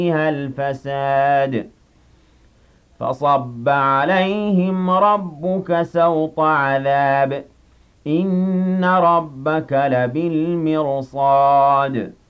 فيها الفساد فصب عليهم ربك سوط عذاب إن ربك لبالمرصاد